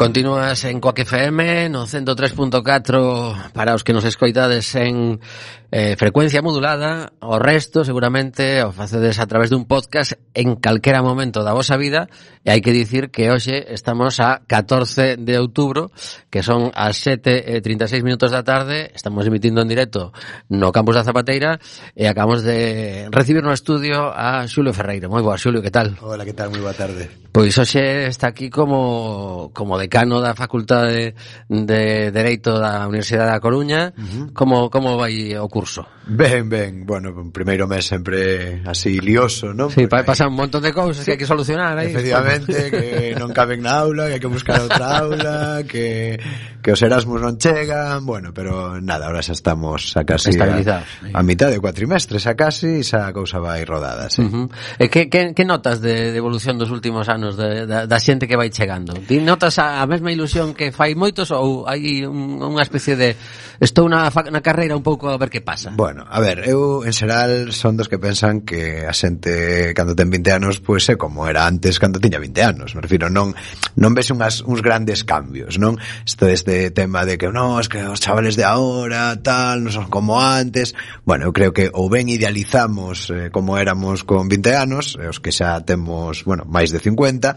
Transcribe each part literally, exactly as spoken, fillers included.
Continúas en Coac F M no ciento tres punto catro para os que nos escoitades en eh, frecuencia modulada. O resto seguramente o facedes a través dun podcast en calquera momento da vosa vida. E hai que dicir que hoxe estamos a catorce de outubro, que son as sete e trinta e seis minutos da tarde. Estamos emitindo en directo no campus da Zapateira e acabamos de recibir no estudio a Xulio Ferreiro. Moi boa, Xulio, que tal? Hola, que tal? Moi boa tarde. Pois hoxe está aquí como como decano da Facultade de Dereito da Universidade da Coruña. Uh-huh. Como como vai o curso? Ben, ben, bueno, o primeiro mes sempre así lioso, non? Sí, para pasar un montón de cousas, sí, que hai que solucionar aí. Efectivamente, que non caben na aula, que hai que buscar outra aula, que que os Erasmus non chegan, bueno, pero nada, ahora xa estamos a casi a, a mitad de cuatrimestre, xa casi, xa a cousa vai rodada, sí. Uh-huh. E que, que, que notas de, de evolución dos últimos anos de, da, da xente que vai chegando? Ti notas a, a mesma ilusión que fai moitos ou hai un, unha especie de estou na, na carreira un pouco a ver que pasa? Bueno, a ver, eu en xeral son dos que pensan que a xente cando ten vinte anos pois é como era antes cando tiña vinte anos, me refiro, non non ves unhas, uns grandes cambios, non? Isto este tema de que no, es que os chavales de ahora tal, non son como antes. Bueno, eu creo que ou ben idealizamos eh, como éramos con vinte anos, os que xa temos, bueno, máis de cincuenta,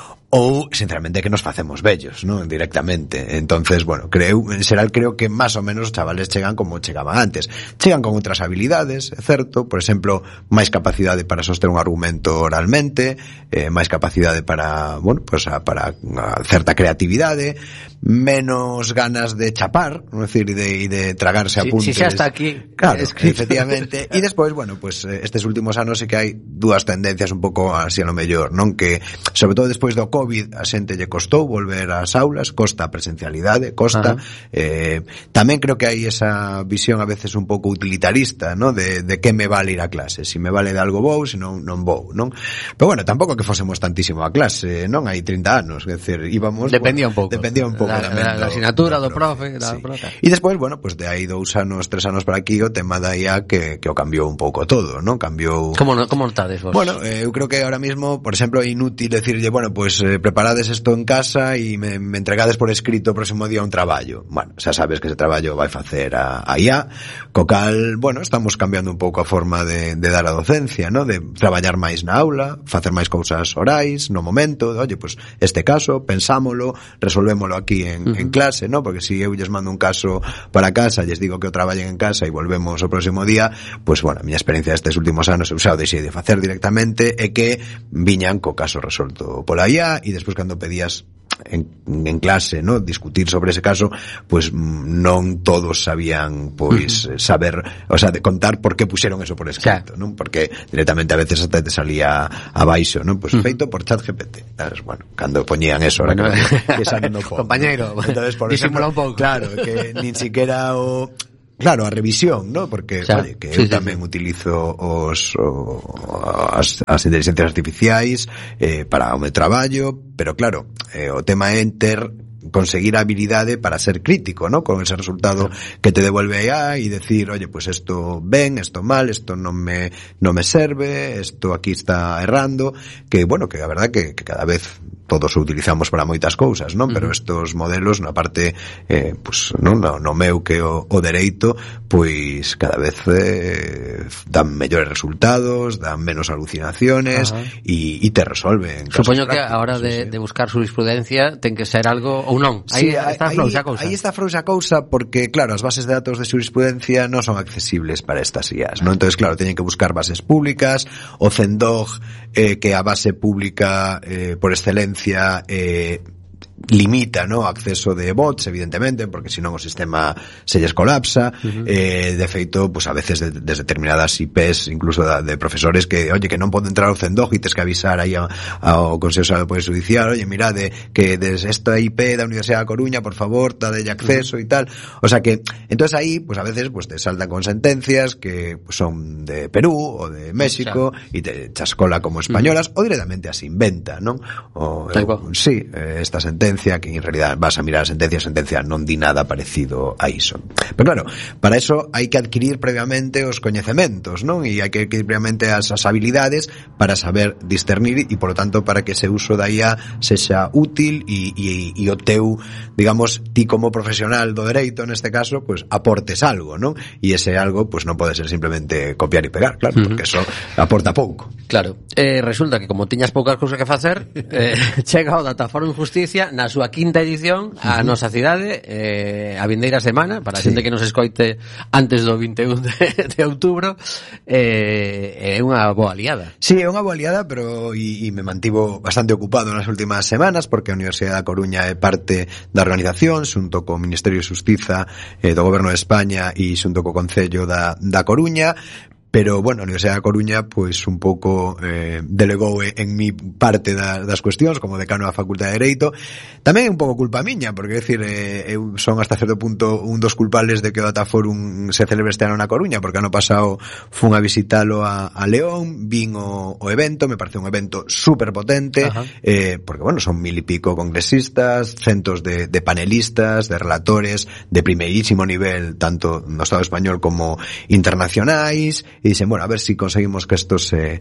ou, sinceramente, que nos facemos vellos, ¿no? Directamente. Entonces, bueno, creo, en xeral creo que más ou menos os chavales chegan como chegaban antes. Chegan con outras habilidades, é certo, por exemplo, máis capacidade para soster un argumento oralmente, eh, máis capacidade para, bueno, pues a, para a certa creatividade, menos ganas de chapar, non decir, e de, de tragarse si, apuntes. Si xa está aquí, claro, efectivamente. E despois, bueno, pues estes últimos anos sí que hai dúas tendencias un pouco así a lo mellor, non? Que, sobre todo despois do COVID, a xente lle costou volver ás aulas, costa a presencialidade, costa. Eh, tamén creo que hai esa visión a veces un pouco utilitarista, ¿no? De, de que me vale ir a clase. Si me vale de algo vou, se non, non vou, non? Pero bueno, tampouco que fosemos tantísimo a clase, non? Hai trinta anos, é dicir, íbamos... Dependía un pouco. Dependía un pouco. Da, da, da asignatura, do profe, da sí. prota. E despois, bueno, pues de aí dous anos, tres anos para aquí, o tema da I A que, que o cambiou un pouco todo, non? Cambiou... Como, como notades vos? Bueno, eh, eu creo que ahora mismo, por exemplo, é inútil decirlle, bueno, pues eh, preparades isto en casa e me, me entregades por escrito o próximo día un traballo. Bueno, xa sabes que ese traballo vai facer a, a I A, co cal, bueno, estamos cambiando un pouco a forma de, de dar a docencia, ¿no? De traballar máis na aula, facer máis cousas orais, no momento, de, oye, pues este caso, pensámolo, resolvémolo aquí en, uh-huh. en clase, ¿no? Porque si eu lles mando un caso para casa, lles digo que o traballen en casa e volvemos o próximo día, pues bueno, a miña experiencia destes últimos anos eu xa o deixei de facer directamente e que viñan co caso resolto pola I A e despois cando pedías en, en clase, ¿no? Discutir sobre ese caso, pues non todos sabían, pois, uh-huh. saber, o sea, de contar por que puxeron eso por escrito, claro. ¿No? Porque directamente a veces hasta te salía abaixo, ¿no? Pues uh-huh. feito por ChatGPT, ¿sabes? Bueno, cando poñían eso, ahora bueno, que, que salen no pongo, compañeiro, ¿no? Entonces, por disimula ejemplo, un pouco. Claro, que nin siquiera o claro, a revisión, ¿no? Porque, o sea, oye, que sí, eu sí, tamén sí. utilizo os, o, as, as inteligencias artificiais eh, para o meu traballo, pero claro, eh, o tema é ter conseguir a habilidade para ser crítico, ¿no? Con ese resultado que te devuelve A I e decir, oye, pues esto ben, esto mal, esto non me non me serve, esto aquí está errando, que bueno, que a verdad que, que cada vez todos o utilizamos para moitas cousas, non? Pero estos modelos, na parte eh, pues, non, no, no meu que o, o dereito, pois cada vez eh, dan mellores resultados, dan menos alucinaciones e, e te resolven. Supoño que a hora de, sí, sí. de buscar jurisprudencia ten que ser algo ou non. Aí sí, está frouxa a cousa. Aí está frouxa a cousa porque, claro, as bases de datos de jurisprudencia non son accesibles para estas I As, non? Entonces, claro, teñen que buscar bases públicas, o CENDOG, eh, que a base pública eh, por excelencia eh, limita, ¿no? Acceso de bots, evidentemente, porque si non o sistema se lles colapsa. Uh-huh. Eh, de feito, pues a veces de, desde determinadas I Pes, incluso de, de profesores que, oye, que non pode entrar ao CENDOG e tes que avisar aí ao, ao Consello Superior do Poder Judicial, oye, mirade, que desde esta I P da Universidade da Coruña, por favor, dadelle acceso e uh-huh. tal. O sea que, entonces aí, pues a veces, pues te saltan con sentencias que pues, son de Perú o de México e te chascola como españolas, uh-huh. o directamente as inventa, ¿non? O, eh, sí, eh, esta sentencia sentencia, que en realidad vas a mirar a sentencia, a sentencia non di nada parecido a iso. Pero claro, para eso hai que adquirir previamente os coñecementos, non? E hai que adquirir previamente as, as habilidades para saber discernir e, por lo tanto, para que ese uso da I A sexa útil e, e, e o teu, digamos, ti como profesional do dereito, neste caso, pues aportes algo, non? E ese algo, pues non pode ser simplemente copiar e pegar, claro, uh-huh. porque eso aporta pouco. Claro, eh, resulta que como tiñas poucas cousas que facer, eh, chega o Dataforum Justicia na súa quinta edición a uh-huh. nosa cidade, eh, a vindeira semana, para a sí. xente que nos escoite antes do vinte e un de, de outubro, eh, é unha boa aliada. Sí, é unha boa aliada, pero e, e me mantivo bastante ocupado nas últimas semanas, porque a Universidade da Coruña é parte da organización, xunto co Ministerio de Xustiza eh, do Goberno de España e xunto co Concello da, da Coruña. Pero, bueno, a Universidade da Coruña, pois, un pouco eh, delegou en mi parte da, das cuestións, como decano da Facultade de Dereito. Tamén é un pouco culpa miña, porque, é dicir, eh, eu son hasta certo punto un dos culpables de que o Dataforum se celebre este ano na Coruña, porque ano pasado fun a visitalo a, a León, vin o, o evento, me parece un evento super potente, eh, porque, bueno, son mil e pico congresistas, centos de, de panelistas, de relatores, de primeirísimo nivel, tanto no Estado español como internacionais, e dixen, bueno, a ver si conseguimos que isto se,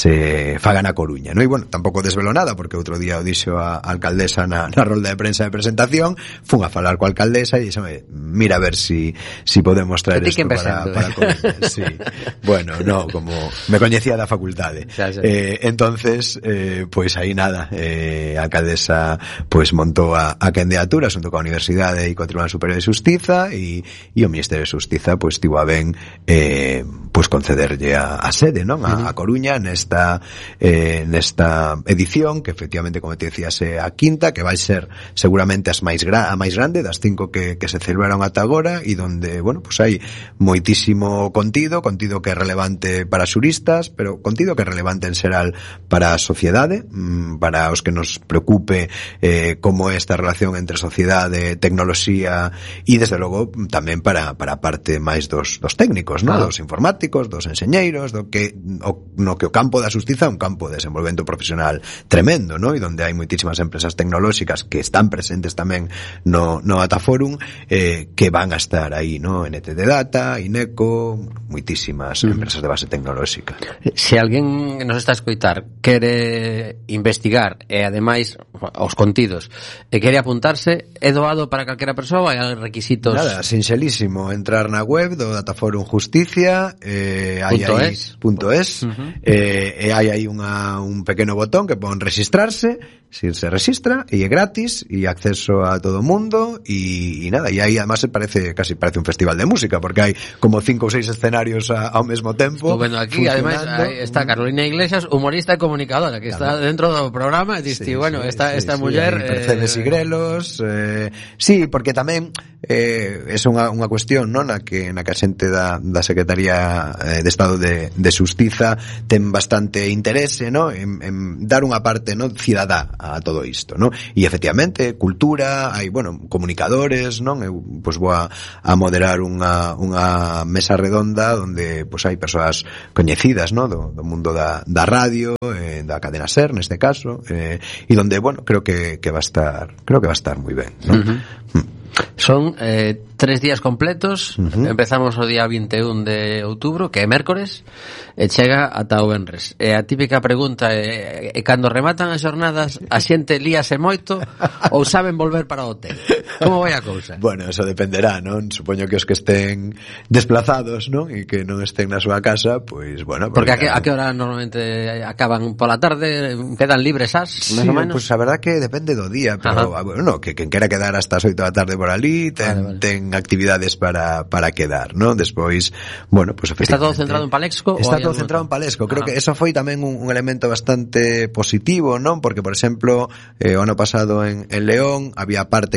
se faga na Coruña, ¿no? E, bueno, tampouco desvelo nada, porque outro día o dixo a, a alcaldesa na, na rolda de prensa de presentación, fun a falar coa alcaldesa e dixen, mira a ver si, si podemos traer isto para, para Coruña. Sí. Bueno, no, como me coñecía da facultade. Xa, xa. Eh, entonces, eh, pois aí nada, eh, a alcaldesa pois montou a, a candidatura xunto coa Universidade e co Tribunal Superior de Xustiza e, e o Ministerio de Xustiza pois tivo a ben eh, pois concederlle a, a sede, non? A, a Coruña nesta eh, nesta edición, que efectivamente, como te decías, é a quinta, que vai ser seguramente as máis gra- a máis grande das cinco que, que se celebraron ata agora, e donde, bueno, pues hai moitísimo contido, contido que é relevante para xuristas, pero contido que é relevante en xeral para a sociedade, para os que nos preocupe eh, como é esta relación entre sociedade, tecnoloxía, e desde logo tamén para, para a parte máis dos, dos técnicos, non? Ah. Dos informáticos, dos enxeñeiros, do que o, no que o campo da xustiza é un campo de desenvolvemento profesional tremendo, ¿no? E donde hai moitísimas empresas tecnolóxicas que están presentes tamén no, no Dataforum, eh, que van a estar aí, ¿no? N T D Data, INECO, moitísimas mm. empresas de base tecnolóxica. Se alguén nos está a escoitar quere investigar e ademais os contidos e quere apuntarse, é doado para calquera persoa, hai requisitos? Nada, sinxelísimo, entrar na web do Dataforum Justicia, eh, hai punto aí, es, punto es uh-huh. eh, e hai aí unha, un pequeno botón que pon registrarse, si se registra e é gratis e acceso a todo o mundo e, e nada, e aí además parece casi parece un festival de música, porque hai como cinco ou seis escenarios a, ao mesmo tempo. Estou vendo aquí, ademais está Carolina Iglesias, humorista e comunicadora, que está dentro do programa, e diste, sí, bueno, sí, esta, sí, esta sí, muller sí, Mercedes eh... Igrelos, eh, sí, porque tamén eh, é unha, unha cuestión, non, na que na que a xente da, da Secretaría eh, de Estado de, de Xustiza ten bastante interese, non, en, en dar unha parte, non, cidadá a todo isto, non? E efectivamente, cultura, hai, bueno, comunicadores, non? Eu pois vou a, a moderar unha unha mesa redonda onde pois hai persoas coñecidas, non, do, do mundo da da radio, eh, da cadena SER neste caso, eh, e donde, bueno, creo que que va a estar, creo que va a estar moi ben, non? Uh-huh. Mm. Son eh, tres días completos. Uh-huh. Empezamos o día vinte e un de outubro, que é mércores, e chega ata o venres. E a típica pregunta é, e cando rematan as xornadas, a xente líase moito ou saben volver para o hotel? Como vai a cousa? Bueno, eso dependerá, non? Supoño que os que estén desplazados, non? E que non estén na súa casa, pois, bueno... Porque, porque a, que, a que hora normalmente acaban pola tarde? Quedan libres as, sí, máis ou menos? Pois pues, a verdad que depende do día, pero, Ajá. bueno, que quen quera quedar hasta as oito da tarde por ali, ten, vale, vale. ten actividades para, para quedar, non? Despois, bueno, pues Está todo centrado en Palexco? Está todo centrado en Palexco. Creo Ajá. que eso foi tamén un, un elemento bastante positivo, non? Porque, por exemplo, eh, o ano pasado en, en León había parte que era no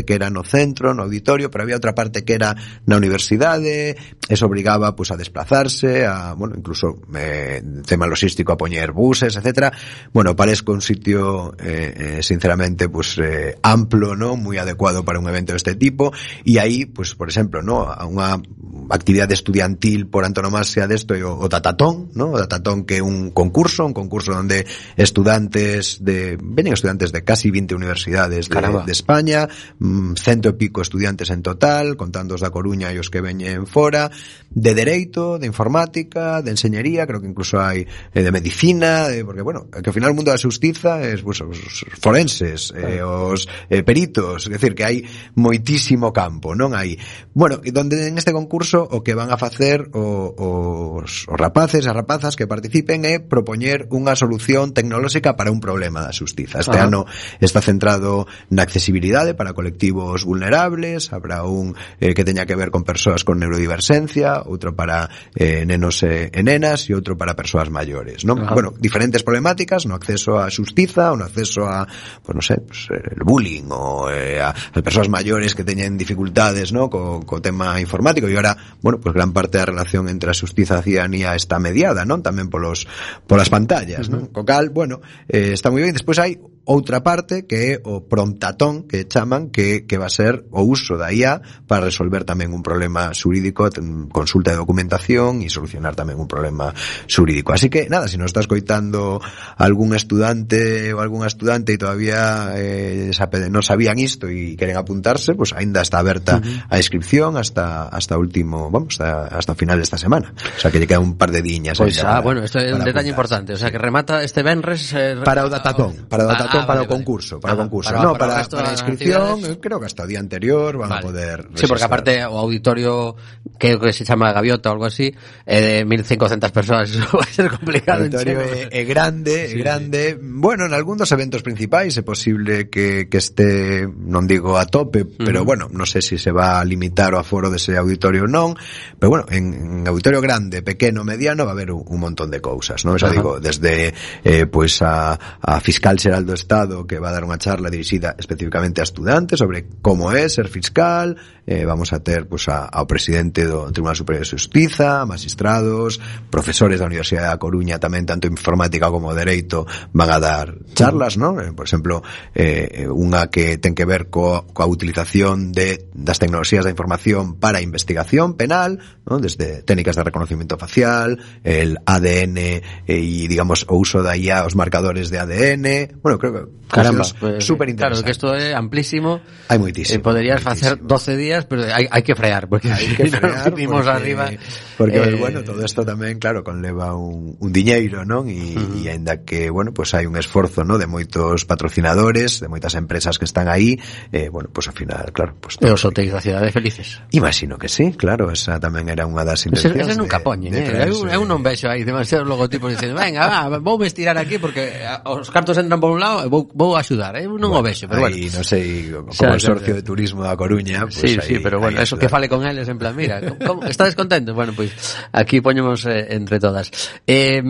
centro, no auditorio, pero había outra parte que era na universidade, eso obrigaba pues a desplazarse, a, bueno, incluso eh, tema logístico a poñer buses, etcétera. Bueno, parece un sitio eh, eh, sinceramente pues eh, amplo, ¿no? Muy adecuado para un evento de este tipo, y aí, pues por exemplo, ¿no? Unha actividade estudiantil por antonomasia desto é o, o Datatón, ¿no? O Datatón, que é un concurso, un concurso donde estudantes de, veñen estudantes de casi veinte universidades de, de España, mmm, cento e pico estudiantes en total, contando os da Coruña e os que veñen fora, de Dereito, de Informática, de Enseñería, creo que incluso hai eh, de Medicina, eh, porque, bueno, que ao final o mundo da xustiza é, pues, os forenses, eh, os eh, peritos, é dicir, que hai moitísimo campo, non hai. Bueno, donde en este concurso o que van a facer o, os, os rapaces, as rapazas que participen é propoñer unha solución tecnolóxica para un problema da xustiza. Este Ajá. ano está centrado na accesibilidade para colectivos vulnerables, habrá un eh, que teña que ver con persoas con neurodiversencia, outro para eh, nenos e, e nenas e outro para persoas maiores, non? Ajá. Bueno, diferentes problemáticas no acceso á xustiza, ou no acceso a, pues non sei, pues, el bullying ou eh, a, a persoas maiores que teñen dificultades, no, co, co tema informático, e agora, bueno, pues gran parte da relación entre a xustiza e a ciudadanía está mediada, non? Tamén polos polas pantallas, uh-huh. non? Co cal, bueno, eh, está moi ben. Despois hai outra parte que é o promptatón, que chaman, que, que va a ser o uso da I A para resolver tamén un problema xurídico, consulta de documentación e solucionar tamén un problema xurídico. Así que, nada, se nos está escoitando algún estudante ou algunha estudante e todavía eh, non sabían isto e queren apuntarse, pues aínda está aberta uh-huh. a inscripción hasta hasta último, vamos, hasta, hasta o final desta semana. O sea, que lle queda un par de diñas. Pois, pues, ah, para, bueno, isto é un detalle importante. O sea, que remata este venres... Eh, para o Datatón, para o Datatón. Ah, para vale, o concurso, para o concurso. Para, no, para, para, para a inscripción, creo que hasta o día anterior van vale. a poder registrar. Sí, porque aparte o auditorio que, que se chama Gaviota ou algo así, é de mil cincocentas persoas, eso vai ser complicado. O auditorio é, é grande, é sí, grande. Bueno, en algún dos eventos principais é posible que, que este, non digo a tope, pero uh-huh. bueno, non sei se se va a limitar o aforo dese auditorio ou non, pero bueno, en, en auditorio grande, pequeno, mediano, va a haber un, un montón de cousas, non? Xa uh-huh. digo, desde eh, pues a, a Fiscal Xeral do Estado, que va a dar unha charla dirixida especificamente a estudantes sobre como é ser fiscal, eh, vamos a ter pues a, ao presidente do Tribunal Superior de Xustiza, magistrados, profesores da Universidade da Coruña tamén, tanto informática como dereito, van a dar charlas, ¿no? Eh, por exemplo, eh, unha que ten que ver coa, coa utilización de das tecnoloxías da información para a investigación penal, ¿no? Desde técnicas de reconocimiento facial, el A D N e, eh, digamos, o uso da I A, os marcadores de A D N. Bueno, creo que caramba, pues, super interesante. Claro, que esto é amplísimo. Hai moitísimo. Eh, poderías facer doce días, pero hai, hai que frear, porque hai que frear, porque, arriba. Porque eh, bueno, todo isto tamén, claro, conleva un, un diñeiro, non? E, uh-huh. e aínda que, bueno, pues hai un esforzo, ¿no? De moitos patrocinadores, de moitas empresas que están aí, eh, bueno, pues ao final, claro, pues e os hotéis da cidade felices. Imagino que sí, claro, esa tamén era unha das intencións. Ese, ese nunca poñen, eh. Eu, eu non vexo aí demasiados logotipos dicendo, venga, va, vou me estirar aquí porque os cartos entran por un lado e vou, vou axudar, eh. Eu non bueno, o vexo, pero aí, bueno. non sei, como o consorcio de turismo da Coruña, pues sí, ahí, sí, pero bueno, eso que fale con eles en plan, mira, ¿cómo, ¿estás contento? Bueno, pues aquí poñemos eh, entre todas. Eh,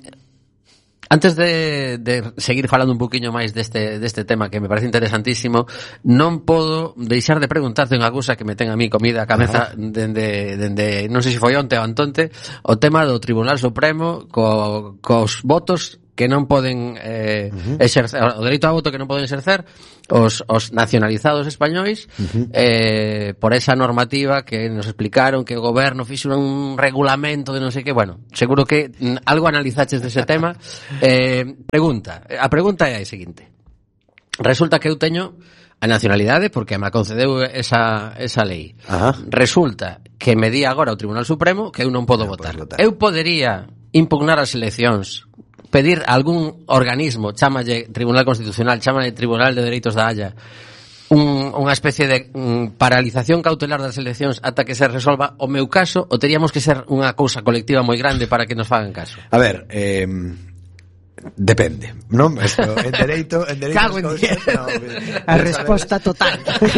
antes de, de seguir falando un poquinho máis deste, deste tema que me parece interesantísimo, non podo deixar de preguntarte unha cousa que me ten a mí comida a cabeza dende, dende, non sei se foi onte ou antonte, o tema do Tribunal Supremo co, cos votos que non poden eh, uh-huh. exercer, o dereito a voto que non poden exercer os, os nacionalizados españois uh-huh. eh, por esa normativa que nos explicaron que o goberno fixo un regulamento de non sei que, bueno, seguro que mm, algo analizaches dese tema. eh, pregunta, a pregunta é a seguinte: resulta que eu teño a nacionalidade porque me concedeu esa, esa lei. Ajá. Resulta que me di agora o Tribunal Supremo que eu non podo no votar. votar. Eu podería impugnar as eleccións, pedir a algún organismo, chámalle Tribunal Constitucional, chámalle Tribunal de Dereitos da Haya, un, unha especie de um, paralización cautelar das eleccións ata que se resolva o meu caso, ou teríamos que ser unha cousa colectiva moi grande para que nos fagan caso? A ver, eh... depende, non? Esto, en dereito, en dereito Cago en cousas, no, a resposta total.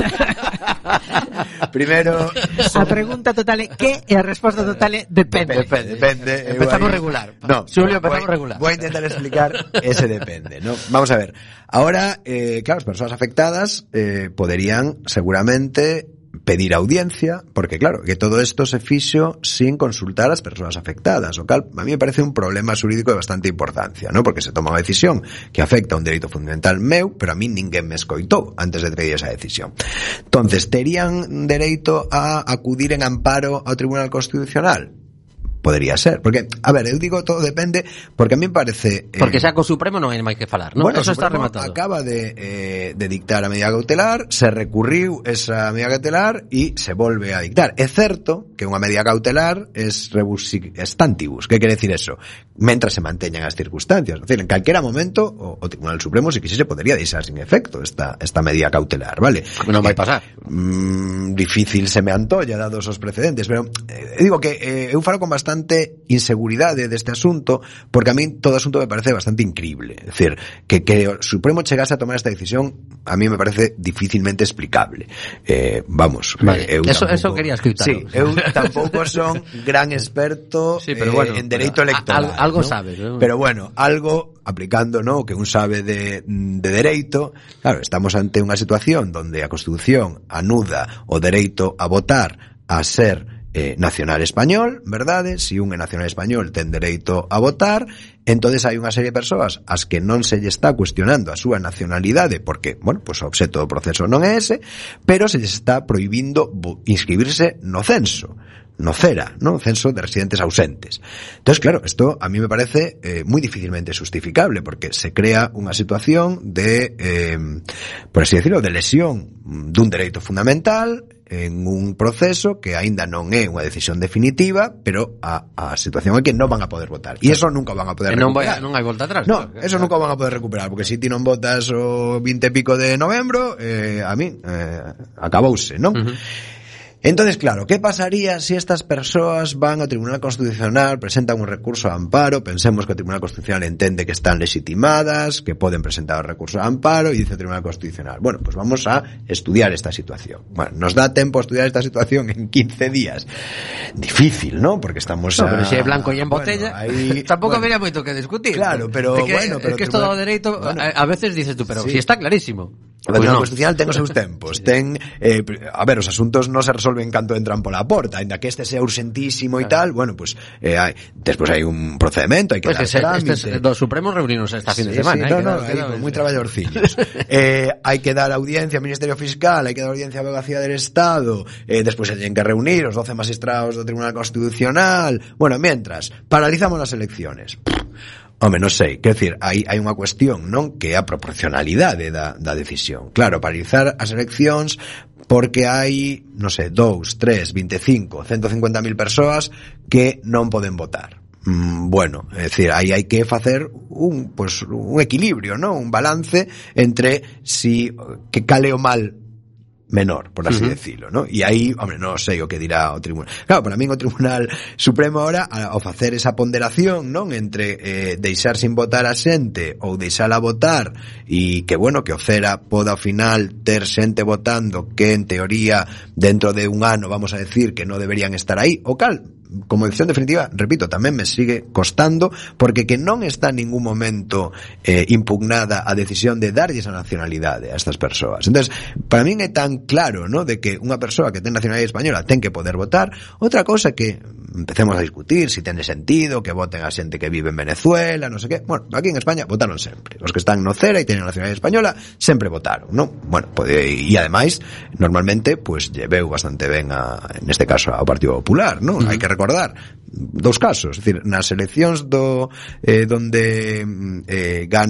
Primeiro, a pregunta total é que e a resposta total é depende. Depende, depende. Empezamos regular. No, Xulio, empezamos voy, regular. Voy a intentar explicar ese depende, ¿no? Vamos a ver. Ahora, eh, claro, as persoas afectadas eh, poderían seguramente pedir audiencia, porque claro, que todo isto se fixo sin consultar as persoas afectadas, o cal a mí me parece un problema xurídico de bastante importancia, ¿no? Porque se toma unha decisión que afecta a un dereito fundamental meu, pero a mí ninguén me escoitou antes de traer esa decisión. Entonces, terían dereito a acudir en amparo ao Tribunal Constitucional? Podría ser, porque, a ver, eu digo todo depende, porque a mí me parece... Eh, porque xa co Supremo non hai máis que falar, non? Bueno, eso está Supremo rematado. Acaba de, eh, de dictar a medida cautelar, se recurriu esa medida cautelar e se volve a dictar. É certo que unha medida cautelar es rebus stantibus, que quere decir eso? Mentras se manteñan as circunstancias. Es decir, en calquera momento o, o Tribunal Supremo, se quixese, podría deixar sin efecto esta, esta medida cautelar, vale? Non vai pasar. Mm, difícil se me antolla, dados os precedentes, pero eh, digo que eh, eu falo con bastante inseguridade deste asunto, porque a mí todo asunto me parece bastante incrible. É dicir, que, que o Supremo chegase a tomar esta decisión a mí me parece dificilmente explicable. Eh, vamos, vale. eh, eu eso, tampouco, eso quería escritar. Sí, eu tampouco son gran experto sí, pero bueno, eh, en dereito electoral. Al, algo ¿no? sabes, ¿no? Pero bueno, algo aplicando, ¿no?, que un sabe de, de dereito. Claro, estamos ante unha situación donde a Constitución anuda o dereito a votar a ser Eh, nacional español, verdade? Si un é nacional español ten dereito a votar, entonces hai unha serie de persoas as que non se lle está cuestionando a súa nacionalidade porque, bueno, pues o obxecto do proceso non é ese, pero se lle está prohibindo inscribirse no censo, no CERA, ¿no? Censo de residentes ausentes. Entonces, claro, esto a mí me parece eh, muy difícilmente justificable porque se crea unha situación de, eh, por así decirlo, de lesión dun dereito fundamental en un proceso que aínda non é unha decisión definitiva, pero a, a situación é que non van a poder votar. E eso nunca van a poder e non recuperar. Vai, non hai volta atrás. No, eso nunca van a poder recuperar, porque se si ti non votas o vinte e pico de novembro, eh, a mí, eh, acabouse, non? Uh-huh. Entonces, claro, ¿qué pasaría si estas persoas van ao Tribunal Constitucional, presentan un recurso de amparo? Pensemos que o Tribunal Constitucional entende que están legitimadas, que poden presentar o recurso de amparo, y dice o Tribunal Constitucional, bueno, pues vamos a estudiar esta situación. Bueno, nos da tempo a estudiar esta situación en quince días. Difícil, ¿no? Porque estamos no, a... pero si é blanco e en botella, bueno, ahí, tampouco bueno, habría moito que discutir. Claro, pero que, bueno... Pero es que esto do dereito, bueno, a, a veces dices tú, pero sí. Si está clarísimo. O Tribunal pues no. Constitucional ten os seus tempos, sí. ten, eh, a ver, os asuntos non se resolven canto entran pola porta, ainda que este sea urgentísimo e tal, bueno, pues eh, hai, despois hai un procedemento, hai que pues dar que trámite. Este dos Supremos reunirnos esta fin sí, de semana, sí, eh, no, que no, dar, aí, moi traballadorcillos. eh, hai que dar audiencia ao Ministerio Fiscal, hai que dar audiencia á Abogacía del Estado, eh, despois se teñen que reunir os doce magistrados do Tribunal Constitucional. Bueno, mientras, paralizamos as elecciones. Home, non sei, quer decir, hai, hai unha cuestión, non, que é a proporcionalidade da, da decisión. Claro, paralizar as eleccións porque hai, non sei, dous, tres, vinte e cinco, ciento cincuenta mil persoas que non poden votar. Mm, bueno, é dicir, aí hai que facer un, pues, un equilibrio, non? Un balance entre si que cale o mal menor, por así uh-huh. decirlo, ¿no? E aí, hombre, non sei o que dirá o Tribunal. Claro, para min o Tribunal Supremo ahora, ao facer esa ponderación, non? Entre eh, deixar sin votar a xente ou deixala votar e que, bueno, que o CERA poda ao final ter xente votando que, en teoría, dentro de un ano, vamos a decir, que non deberían estar aí, o cal, como decisión definitiva, repito, tamén me sigue costando, porque que non está en ningún momento eh, impugnada a decisión de darlle esa nacionalidade a estas persoas. Entonces, para min é tan claro, ¿no?, de que unha persoa que ten nacionalidade española ten que poder votar. Outra cosa que empecemos a discutir, si ten sentido que voten a xente que vive en Venezuela, non sei que. Bueno, aquí en España votaron sempre. Os que están no CERA e teñen nacionalidade española sempre votaron, ¿no? Bueno, pode, e ademais, normalmente, pues lleveu bastante ben a, en este caso, ao Partido Popular, ¿no? Uh-huh. Hai que recordar dous casos, é dicir, nas eleccións do eh, donde eh, gana